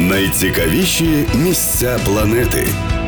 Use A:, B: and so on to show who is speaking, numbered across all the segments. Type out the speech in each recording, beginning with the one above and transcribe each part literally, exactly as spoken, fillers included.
A: Найцікавіші місця планети.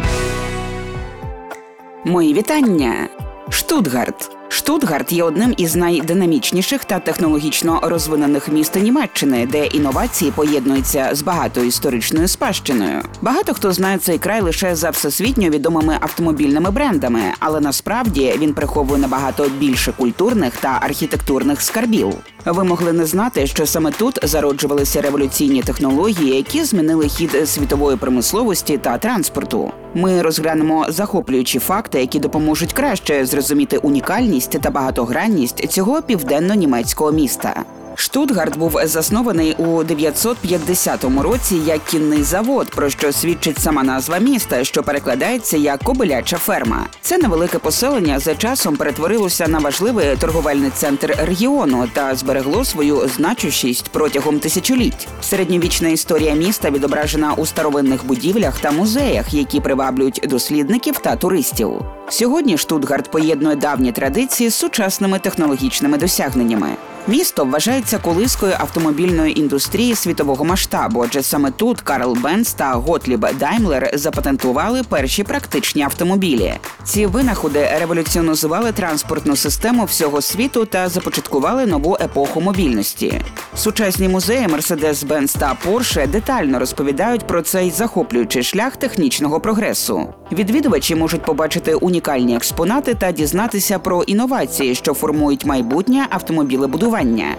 B: Мої вітання! Штутгарт. Штутгарт є одним із найдинамічніших та технологічно розвинених міст Німеччини, де інновації поєднуються з багатою історичною спадщиною. Багато хто знає цей край лише за всесвітньо відомими автомобільними брендами, але насправді він приховує набагато більше культурних та архітектурних скарбів. Ви могли не знати, що саме тут зароджувалися революційні технології, які змінили хід світової промисловості та транспорту. Ми розглянемо захоплюючі факти, які допоможуть краще зрозуміти унікальність та багатогранність цього південно-німецького міста. Штутгарт був заснований у дев'ятсот п'ятдесятому році як кінний завод, про що свідчить сама назва міста, що перекладається як «кобиляча ферма». Це невелике поселення за часом перетворилося на важливий торговельний центр регіону та зберегло свою значущість протягом тисячоліть. Середньовічна історія міста відображена у старовинних будівлях та музеях, які приваблюють дослідників та туристів. Сьогодні Штутгарт поєднує давні традиції з сучасними технологічними досягненнями. Місто вважається колискою автомобільної індустрії світового масштабу, адже саме тут Карл Бенц та Готліб Даймлер запатентували перші практичні автомобілі. Ці винаходи революціонізували транспортну систему всього світу та започаткували нову епоху мобільності. Сучасні музеї Мерседес-Бенц та Порше детально розповідають про цей захоплюючий шлях технічного прогресу. Відвідувачі можуть побачити унікальні експонати та дізнатися про інновації, що формують майбутнє автомобілебудування.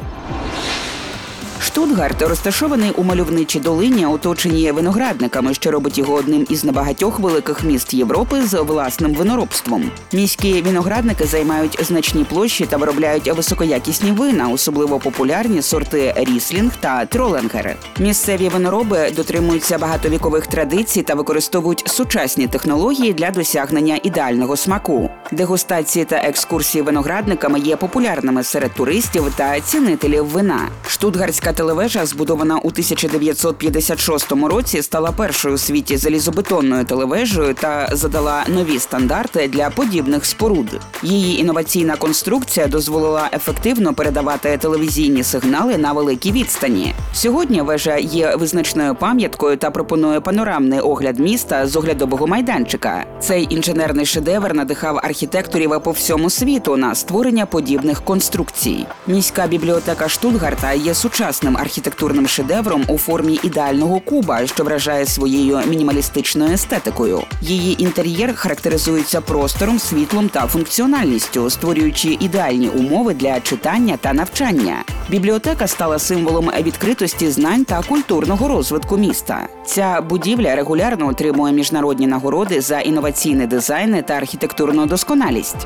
B: Штутгарт розташований у мальовничій долині, оточеній виноградниками, що робить його одним із небагатьох великих міст Європи з власним виноробством. Міські виноградники займають значні площі та виробляють високоякісні вина, особливо популярні сорти Ріслінг та Троленгер. Місцеві винороби дотримуються багатовікових традицій та використовують сучасні технології для досягнення ідеального смаку. Дегустації та екскурсії виноградниками є популярними серед туристів та цінителів вина. Штутгартська телевежа, збудована у тисяча дев'ятсот п'ятдесят шостому році, стала першою у світі залізобетонною телевежею та задала нові стандарти для подібних споруд. Її інноваційна конструкція дозволила ефективно передавати телевізійні сигнали на великій відстані. Сьогодні вежа є визначною пам'яткою та пропонує панорамний огляд міста з оглядового майданчика. Цей інженерний шедевр надихав архітекторів по всьому світу на створення подібних конструкцій. Міська бібліотека Штутгарта є сучасним архітектурним шедевром у формі ідеального куба, що вражає своєю мінімалістичною естетикою. Її інтер'єр характеризується простором, світлом та функціональністю, створюючи ідеальні умови для читання та навчання. Бібліотека стала символом відкритості знань та культурного розвитку міста. Ця будівля регулярно отримує міжнародні нагороди за інноваційний дизайн та архітектурну досконалість.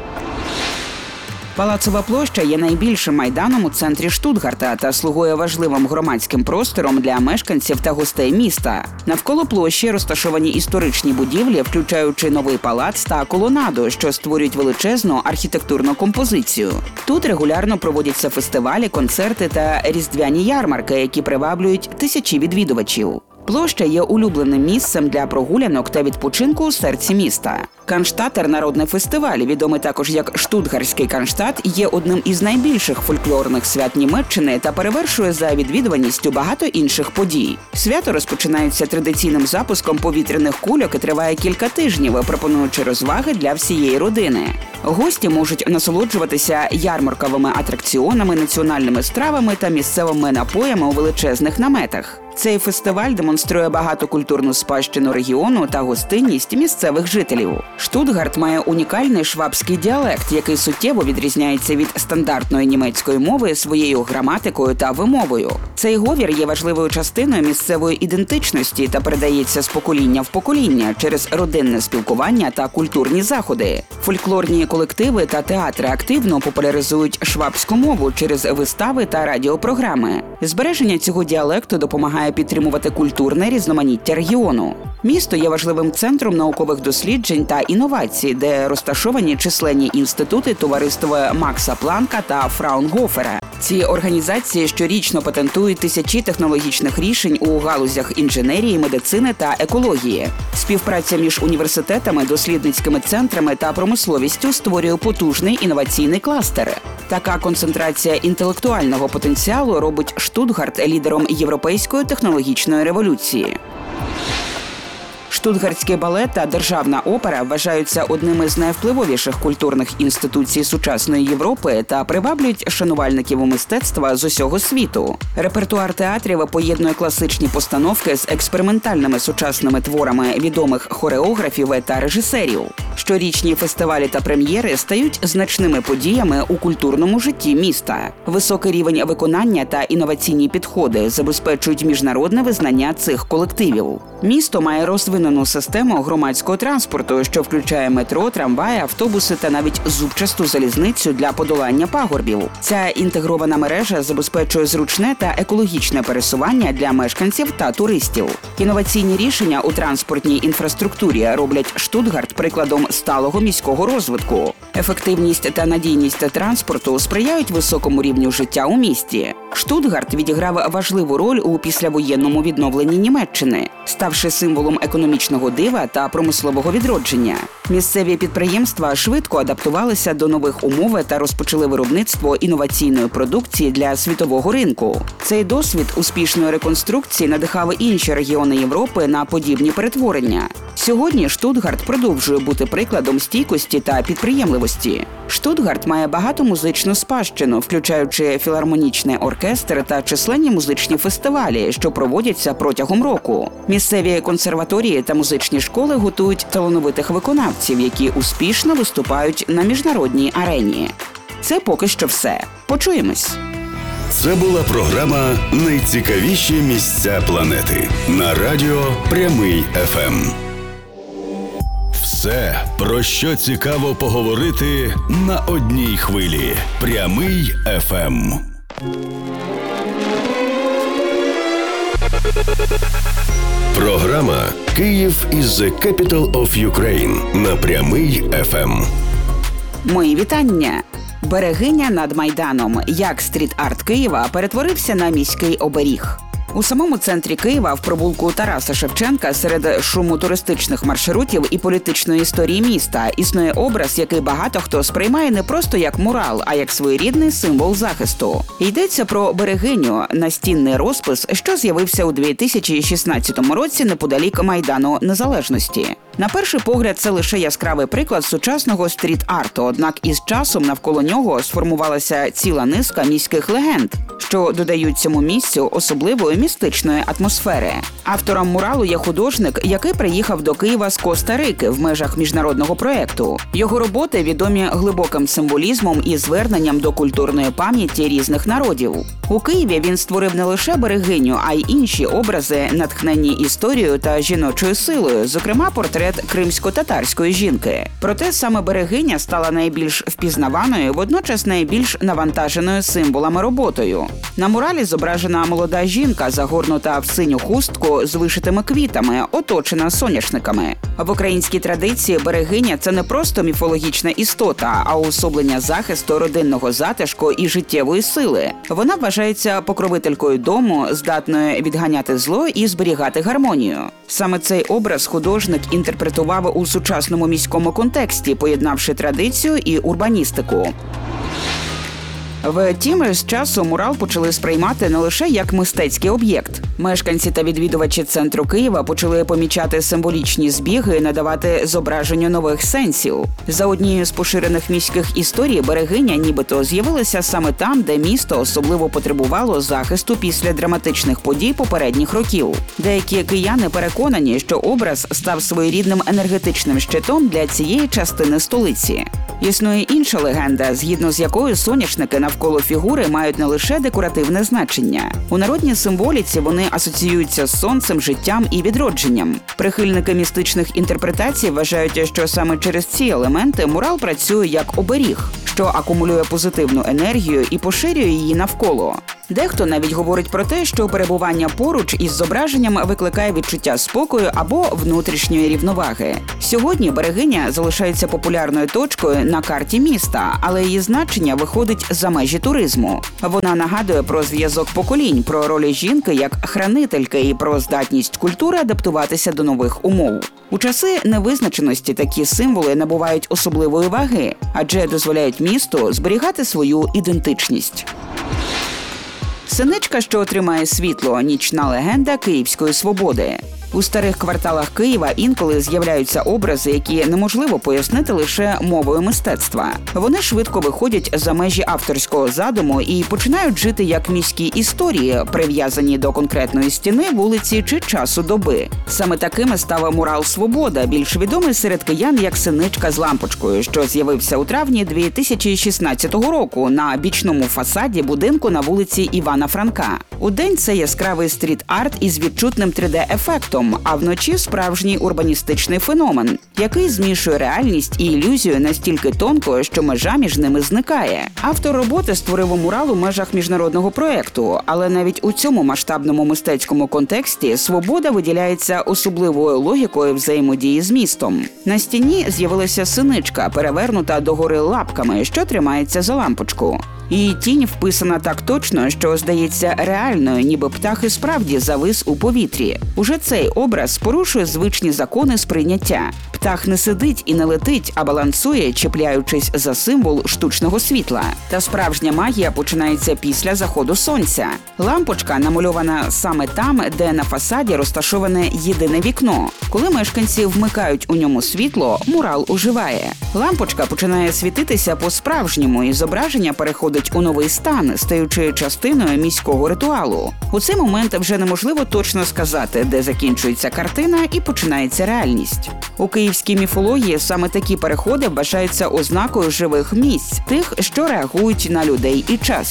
B: Палацова площа є найбільшим майданом у центрі Штутгарта та слугує важливим громадським простором для мешканців та гостей міста. Навколо площі розташовані історичні будівлі, включаючи новий палац та колонаду, що створюють величезну архітектурну композицію. Тут регулярно проводяться фестивалі, концерти та різдвяні ярмарки, які приваблюють тисячі відвідувачів. Площа є улюбленим місцем для прогулянок та відпочинку у серці міста. Канштатер – народний фестиваль, відомий також як Штутгартський Канштат, є одним із найбільших фольклорних свят Німеччини та перевершує за відвідуваністю багато інших подій. Свято розпочинається традиційним запуском повітряних кульок і триває кілька тижнів, пропонуючи розваги для всієї родини. Гості можуть насолоджуватися ярмарковими атракціонами, національними стравами та місцевими напоями у величезних наметах. Цей фестиваль демонструє багатокультурну спадщину регіону та гостинність місцевих жителів. Штутгарт має унікальний швабський діалект, який суттєво відрізняється від стандартної німецької мови своєю граматикою та вимовою. Цей говір є важливою частиною місцевої ідентичності та передається з покоління в покоління через родинне спілкування та культурні заходи. Фольклорні колективи та театри активно популяризують швабську мову через вистави та радіопрограми. Збереження цього діалекту допомагає підтримувати культурне різноманіття регіону. Місто є важливим центром наукових досліджень та інновацій, де розташовані численні інститути товариства Макса Планка та Фраунгофера. Ці організації щорічно патентують тисячі технологічних рішень у галузях інженерії, медицини та екології. Співпраця між університетами, дослідницькими центрами та промисловістю створює потужний інноваційний кластер. Така концентрація інтелектуального потенціалу робить Штутгарт лідером європейської технологічної революції. революції. Штутгартський балет та державна опера вважаються одними з найвпливовіших культурних інституцій сучасної Європи та приваблюють шанувальників мистецтва з усього світу. Репертуар театрів поєднує класичні постановки з експериментальними сучасними творами відомих хореографів та режисерів. Щорічні фестивалі та прем'єри стають значними подіями у культурному житті міста. Високий рівень виконання та інноваційні підходи забезпечують міжнародне визнання цих колективів. Місто має розвинену систему громадського транспорту, що включає метро, трамваї, автобуси та навіть зубчасту залізницю для подолання пагорбів. Ця інтегрована мережа забезпечує зручне та екологічне пересування для мешканців та туристів. Інноваційні рішення у транспортній інфраструктурі роблять Штутгарт прикладом сталого міського розвитку. Ефективність та надійність транспорту сприяють високому рівню життя у місті. Штутгарт відіграв важливу роль у післявоєнному відновленні Німеччини, ставши символом економічного дива та промислового відродження. Місцеві підприємства швидко адаптувалися до нових умов та розпочали виробництво інноваційної продукції для світового ринку. Цей досвід успішної реконструкції надихав інші регіони Європи на подібні перетворення. Сьогодні Штутгарт продовжує бути прикладом стійкості та підприємливості. Штутгарт має багату музичну спадщину, включаючи філармонічний оркестр та численні музичні фестивалі, що проводяться протягом року. Місцеві консерваторії та музичні школи готують талановитих виконавців, які успішно виступають на міжнародній арені. Це поки що все. Почуємось!
A: Це була програма «Найцікавіші місця планети» на радіо Прямий еф ем. Все, про що цікаво поговорити на одній хвилі. Прямий еф ем. Програма «Київ is the capital of Ukraine» на Прямий еф ем.
B: Мої вітання! Берегиня над Майданом. Як стріт-арт Києва перетворився на міський оберіг. У самому центрі Києва, в провулку Тараса Шевченка, серед шуму туристичних маршрутів і політичної історії міста, існує образ, який багато хто сприймає не просто як мурал, а як своєрідний символ захисту. Йдеться про берегиню – настінний розпис, що з'явився у дві тисячі шістнадцятому році неподалік Майдану Незалежності. На перший погляд, це лише яскравий приклад сучасного стріт-арту, однак із часом навколо нього сформувалася ціла низка міських легенд, що додають цьому місцю особливої містичної атмосфери. Автором муралу є художник, який приїхав до Києва з Коста-Рики в межах міжнародного проєкту. Його роботи відомі глибоким символізмом і зверненням до культурної пам'яті різних народів. У Києві він створив не лише берегиню, а й інші образи, натхненні історією та жіночою силою, зокрема портрет кримсько-татарської жінки. Проте саме берегиня стала найбільш впізнаваною, водночас найбільш навантаженою символами роботою. На муралі зображена молода жінка, загорнута в синю хустку з вишитими квітами, оточена соняшниками. В українській традиції берегиня – це не просто міфологічна істота, а уособлення захисту, родинного затишку і життєвої сили. Вона вважається покровителькою дому, здатною відганяти зло і зберігати гармонію. Саме цей образ художник інтерпретував у сучасному міському контексті, поєднавши традицію і урбаністику. Втім, з часу мурал почали сприймати не лише як мистецький об'єкт. Мешканці та відвідувачі центру Києва почали помічати символічні збіги і надавати зображенню нових сенсів. За однією з поширених міських історій, берегиня нібито з'явилася саме там, де місто особливо потребувало захисту після драматичних подій попередніх років. Деякі кияни переконані, що образ став своєрідним енергетичним щитом для цієї частини столиці. Існує інша легенда, згідно з якою соняшники навколо фігури мають не лише декоративне значення. У народній символіці вони асоціюються з сонцем, життям і відродженням. Прихильники містичних інтерпретацій вважають, що саме через ці елементи мурал працює як оберіг, що акумулює позитивну енергію і поширює її навколо. Дехто навіть говорить про те, що перебування поруч із зображенням викликає відчуття спокою або внутрішньої рівноваги. Сьогодні берегиня залишається популярною точкою на карті міста, але її значення виходить за межі туризму. Вона нагадує про зв'язок поколінь, про роль жінки як хранительки і про здатність культури адаптуватися до нових умов. У часи невизначеності такі символи набувають особливої ваги, адже дозволяють місту зберігати свою ідентичність. Синичка, що отримає світло – нічна легенда Київської свободи. У старих кварталах Києва інколи з'являються образи, які неможливо пояснити лише мовою мистецтва. Вони швидко виходять за межі авторського задуму і починають жити як міські історії, прив'язані до конкретної стіни, вулиці чи часу доби. Саме такими став мурал «Свобода», більш відомий серед киян як «Синичка з лампочкою», що з'явився у травні дві тисячі шістнадцятого року на бічному фасаді будинку на вулиці Івана Франка. Удень це яскравий стріт-арт із відчутним три де-ефектом, а вночі справжній урбаністичний феномен, який змішує реальність і ілюзію настільки тонко, що межа між ними зникає. Автор роботи створив мурал у межах міжнародного проєкту, але навіть у цьому масштабному мистецькому контексті «Свобода» виділяється особливою логікою взаємодії з містом. На стіні з'явилася синичка, перевернута догори лапками, що тримається за лампочку. Її тінь вписана так точно, що здається реальною, ніби птах і справді завис у повітрі. Уже цей образ порушує звичні закони сприйняття. Птах не сидить і не летить, а балансує, чіпляючись за символ штучного світла. Та справжня магія починається після заходу сонця. Лампочка намальована саме там, де на фасаді розташоване єдине вікно. Коли мешканці вмикають у ньому світло, мурал оживає. Лампочка починає світитися по-справжньому, і зображення переходить у новий стан, стаючи частиною міського ритуалу. У цей момент вже неможливо точно сказати, де закінчується картина і починається реальність. У київській міфології саме такі переходи вважаються ознакою живих місць, тих, що реагують на людей і час.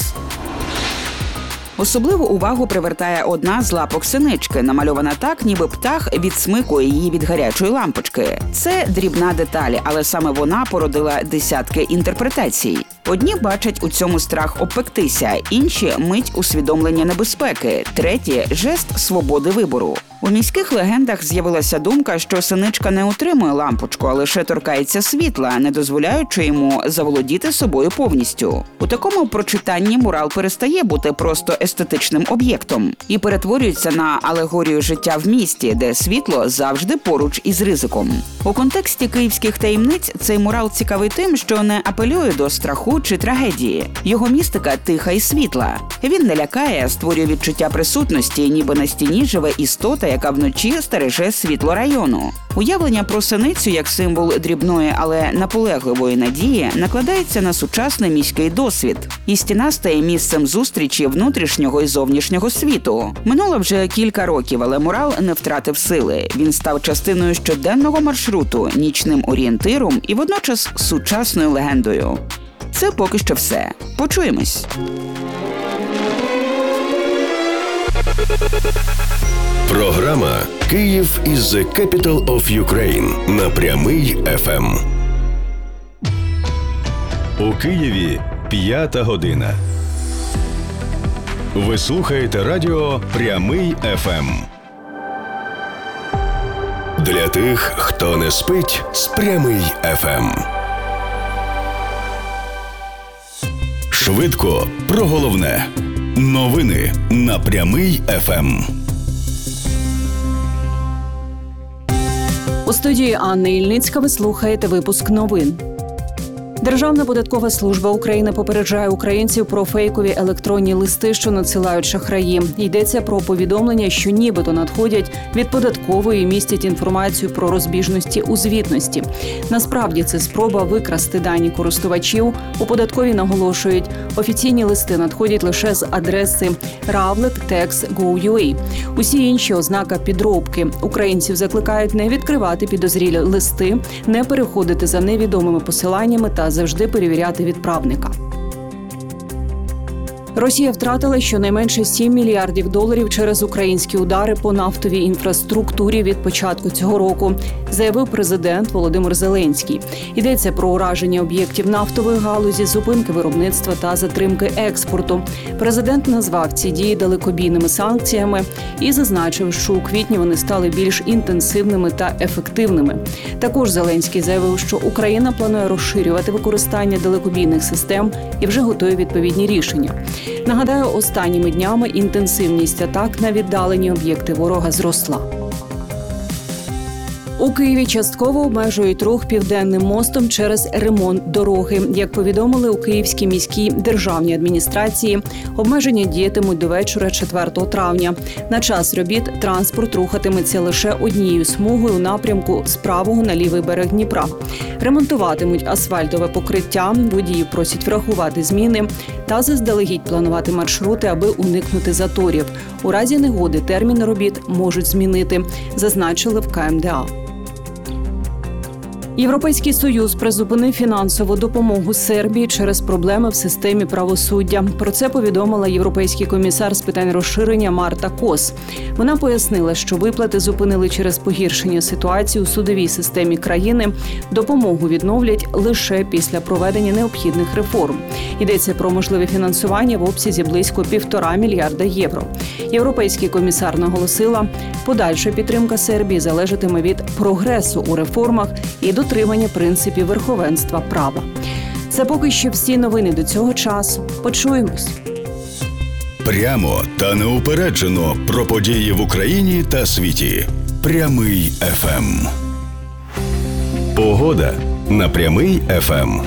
B: Особливу увагу привертає одна з лапок синички, намальована так, ніби птах відсмикує її від гарячої лампочки. Це дрібна деталь, але саме вона породила десятки інтерпретацій. Одні бачать у цьому страх обпектися, інші – мить усвідомлення небезпеки, треті – жест свободи вибору. У міських легендах з'явилася думка, що синичка не отримує лампочку, а лише торкається світла, не дозволяючи йому заволодіти собою повністю. У такому прочитанні мурал перестає бути просто естетичним об'єктом і перетворюється на алегорію життя в місті, де світло завжди поруч із ризиком. У контексті київських таємниць цей мурал цікавий тим, що не апелює до страху чи трагедії. Його містика тиха і світла. Він не лякає, а створює відчуття присутності, ніби на стіні живе істота, яка вночі стереже світло району. Уявлення про синицю як символ дрібної, але наполегливої надії накладається на сучасний міський досвід. І стіна стає місцем зустрічі внутрішнього і зовнішнього світу. Минуло вже кілька років, але мурал не втратив сили. Він став частиною щоденного маршруту, нічним орієнтиром і водночас сучасною легендою. Це поки що все. Почуємось!
A: Програма «Київ is the capital of Ukraine» на Прямий еф ем. У Києві п'ята година. Ви слухаєте радіо Прямий еф ем. Для тих, хто не спить з Прямий еф ем. Швидко про головне. Новини на Прямий еф ем.
C: У студії Анна Ільницька ви слухаєте випуск новин. Державна податкова служба України попереджає українців про фейкові електронні листи, що надсилають шахраї. Йдеться про повідомлення, що нібито надходять від податкової і містять інформацію про розбіжності у звітності. Насправді це спроба викрасти дані користувачів. У податковій наголошують, офіційні листи надходять лише з адреси равлет текс крапка гов крапка ю а. Усі інші ознака підробки. Українців закликають не відкривати підозрілі листи, не переходити за невідомими посиланнями та завжди перевіряти відправника. Росія втратила щонайменше сім мільярдів доларів через українські удари по нафтовій інфраструктурі від початку цього року, заявив президент Володимир Зеленський. Йдеться про ураження об'єктів нафтової галузі, зупинки виробництва та затримки експорту. Президент назвав ці дії далекобійними санкціями і зазначив, що у квітні вони стали більш інтенсивними та ефективними. Також Зеленський заявив, що Україна планує розширювати використання далекобійних систем і вже готує відповідні рішення. Нагадаю, останніми днями інтенсивність атак на віддалені об'єкти ворога зросла. У Києві частково обмежують рух Південним мостом через ремонт дороги. Як повідомили у Київській міській державній адміністрації, обмеження діятимуть до вечора четвертого травня. На час робіт транспорт рухатиметься лише однією смугою у напрямку з правого на лівий берег Дніпра. Ремонтуватимуть асфальтове покриття, водіїв просять врахувати зміни та заздалегідь планувати маршрути, аби уникнути заторів. У разі негоди терміни робіт можуть змінити, зазначили в Ка Ем Де А. Європейський Союз призупинив фінансову допомогу Сербії через проблеми в системі правосуддя. Про це повідомила європейський комісар з питань розширення Марта Кос. Вона пояснила, що виплати зупинили через погіршення ситуації у судовій системі країни. Допомогу відновлять лише після проведення необхідних реформ. Йдеться про можливе фінансування в обсязі близько півтора мільярда євро. Європейський комісар наголосила, подальша підтримка Сербії залежатиме від прогресу у реформах і дотримання принципів верховенства права. Це поки що всі новини до цього часу. Почуємось.
A: Прямо та неупереджено про події в Україні та світі. Прямий еф ем. Погода на Прямий еф ем.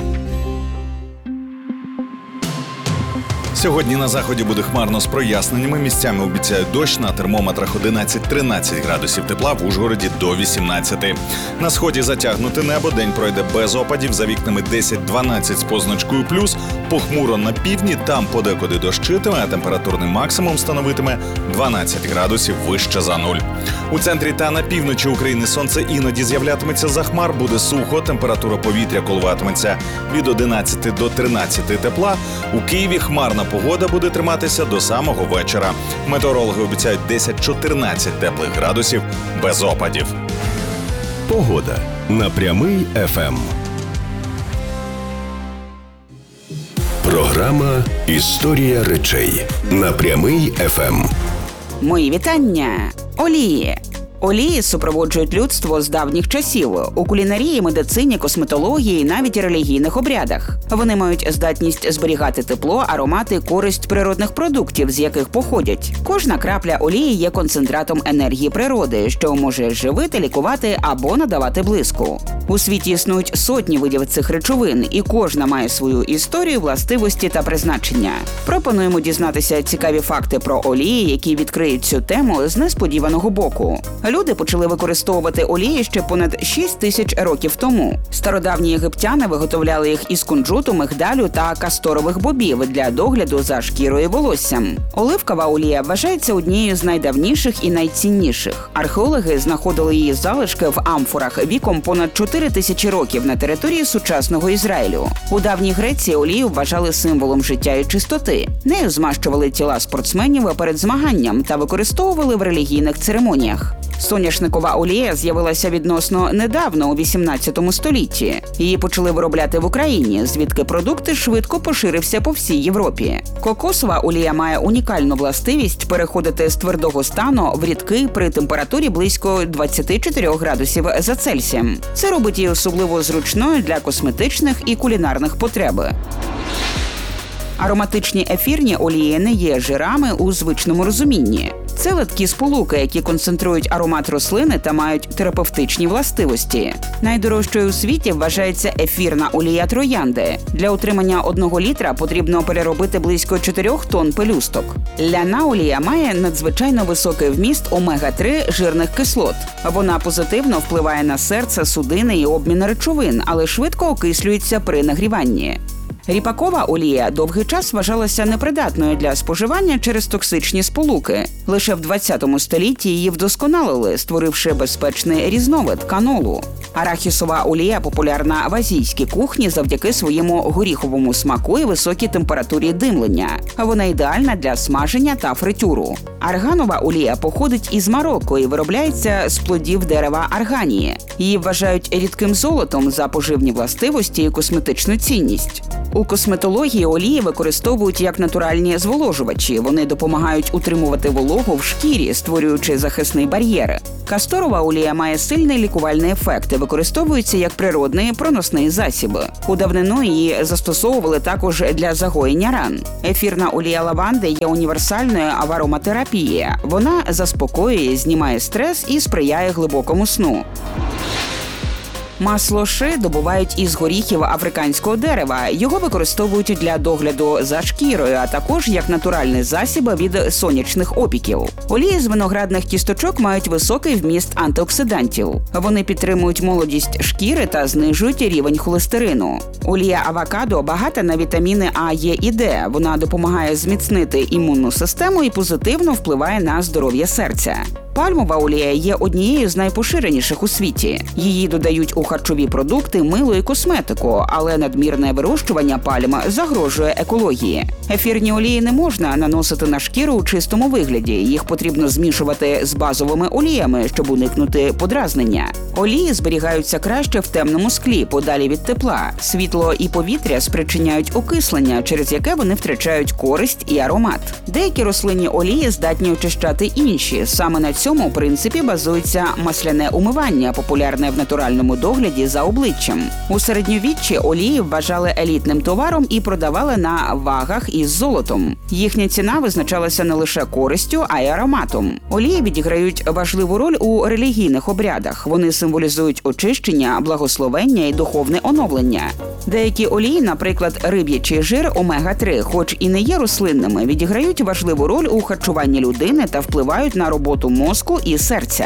D: Сьогодні на заході буде хмарно з проясненнями. Місцями обіцяють дощ, на термометрах одинадцять-тринадцять градусів тепла, в Ужгороді до вісімнадцяти. На сході затягнуте небо, день пройде без опадів, за вікнами десять-дванадцять з позначкою плюс. Похмуро на півдні, там подекуди дощитиме, а температурний максимум становитиме дванадцять градусів вище за нуль. У центрі та на півночі України сонце іноді з'являтиметься за хмар, буде сухо, температура повітря коливатиметься від одинадцяти до тринадцяти тепла. У Києві хмарна погода буде триматися до самого вечора. Метеорологи обіцяють десять-чотирнадцять теплих градусів без опадів.
A: Погода на Прямий еф ем. Програма «Історія речей» на Прямий еф ем.
B: Мої вітання! Олії. Олії супроводжують людство з давніх часів у кулінарії, медицині, косметології і навіть релігійних обрядах. Вони мають здатність зберігати тепло, аромати, користь природних продуктів, з яких походять. Кожна крапля олії є концентратом енергії природи, що може живити, лікувати або надавати блиску. У світі існують сотні видів цих речовин, і кожна має свою історію, властивості та призначення. Пропонуємо дізнатися цікаві факти про олії, які відкриють цю тему з несподіваного боку. Люди почали використовувати олії ще понад шість тисяч років тому. Стародавні єгиптяни виготовляли їх із кунжуту, мигдалю та касторових бобів для догляду за шкірою і волоссям. Оливкова олія вважається однією з найдавніших і найцінніших. Археологи знаходили її залишки в амфорах віком понад чотири тисячі років на території сучасного Ізраїлю. У давній Греції олію вважали символом життя і чистоти. Нею змащували тіла спортсменів перед змаганням та використовували в релігійних церемоніях. Соняшникова олія з'явилася відносно недавно, у вісімнадцятому столітті. Її почали виробляти в Україні, звідки продукт швидко поширився по всій Європі. Кокосова олія має унікальну властивість переходити з твердого стану в рідкий при температурі близько двадцять чотири градусів за Цельсієм. Це робить її особливо зручною для косметичних і кулінарних потреб. Ароматичні ефірні олії не є жирами у звичному розумінні. Це литкі сполуки, які концентрують аромат рослини та мають терапевтичні властивості. Найдорожчою у світі вважається ефірна олія троянди. Для утримання одного літра потрібно переробити близько чотирьох тонн пелюсток. Ляна олія має надзвичайно високий вміст омега три жирних кислот. Вона позитивно впливає на серце, судини і обмін речовин, але швидко окислюється при нагріванні. Ріпакова олія довгий час вважалася непридатною для споживання через токсичні сполуки. Лише в двадцятому столітті її вдосконалили, створивши безпечний різновид – канолу. Арахісова олія популярна в азійській кухні завдяки своєму горіховому смаку і високій температурі димлення. Вона ідеальна для смаження та фритюру. Арганова олія походить із Марокко і виробляється з плодів дерева арганії. Її вважають рідким золотом за поживні властивості і косметичну цінність. У косметології олії використовують як натуральні зволожувачі. Вони допомагають утримувати вологу в шкірі, створюючи захисний бар'єр. Касторова олія має сильний лікувальний ефект і використовується як природний проносний засіб. У давнину її застосовували також для загоєння ран. Ефірна олія лаванди є універсальною в ароматерапії. Вона заспокоює, знімає стрес і сприяє глибокому сну. Масло ши добувають із горіхів африканського дерева. Його використовують для догляду за шкірою, а також як натуральний засіб від сонячних опіків. Олії з виноградних кісточок мають високий вміст антиоксидантів. Вони підтримують молодість шкіри та знижують рівень холестерину. Олія авокадо багата на вітаміни А, Е і Д. Вона допомагає зміцнити імунну систему і позитивно впливає на здоров'я серця. Пальмова олія є однією з найпоширеніших у світі. Її додають у харчові продукти, мило і косметику, але надмірне вирощування пальм загрожує екології. Ефірні олії не можна наносити на шкіру у чистому вигляді. Їх потрібно змішувати з базовими оліями, щоб уникнути подразнення. Олії зберігаються краще в темному склі, подалі від тепла. Світло і повітря спричиняють окислення, через яке вони втрачають користь і аромат. Деякі рослинні олії здатні очищати інші. Саме на цьому принципі базується масляне умивання, популярне в натуральному догляді за обличчям. У середньовіччі олії вважали елітним товаром і продавали на вагах із золотом. Їхня ціна визначалася не лише користю, а й ароматом. Олії відіграють важливу роль у релігійних обрядах. Вони символізують очищення, благословення і духовне оновлення. Деякі олії, наприклад, риб'ячий жир омега три, хоч і не є рослинними, відіграють важливу роль у харчуванні людини та впливають на роботу мозку і серця.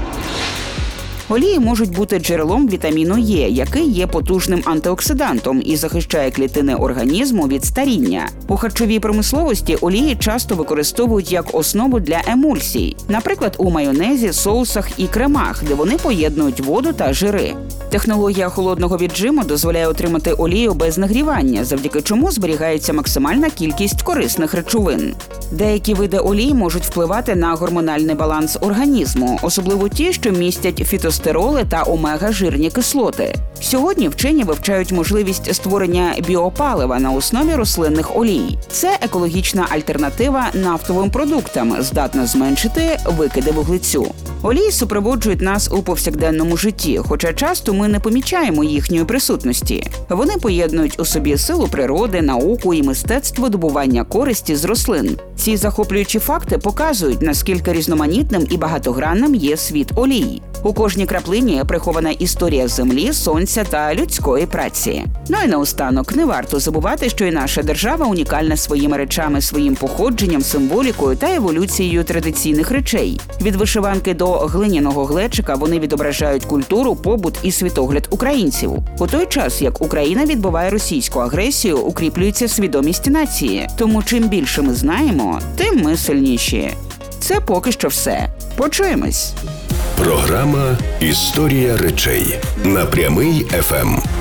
B: Олії можуть бути джерелом вітаміну Е, який є потужним антиоксидантом і захищає клітини організму від старіння. У харчовій промисловості олії часто використовують як основу для емульсій, наприклад, у майонезі, соусах і кремах, де вони поєднують воду та жири. Технологія холодного віджиму дозволяє отримати олію без нагрівання, завдяки чому зберігається максимальна кількість корисних речовин. Деякі види олій можуть впливати на гормональний баланс організму, особливо ті, що містять фітостероли та омега-жирні кислоти. Сьогодні вчені вивчають можливість створення біопалива на основі рослинних олій. Це екологічна альтернатива нафтовим продуктам, здатна зменшити викиди вуглецю. Олії супроводжують нас у повсякденному житті, хоча часто ми не помічаємо їхньої присутності. Вони поєднують у собі силу природи, науку і мистецтво добування користі з рослин. Ці захоплюючі факти показують, наскільки різноманітним і багатогранним є світ олій. У кожній краплині прихована історія землі, сонця та людської праці. Ну і наостанок, не варто забувати, що і наша держава унікальна своїми речами, своїм походженням, символікою та еволюцією традиційних речей. Від вишиванки до глиняного глечика вони відображають культуру, побут і світогляд українців. У той час, як Україна відбиває російську агресію, укріплюється свідомість нації. Тому чим більше ми знаємо, тим ми сильніші. Це поки що все. Почуємось!
A: Програма «Історія речей» на Прямий еф ем.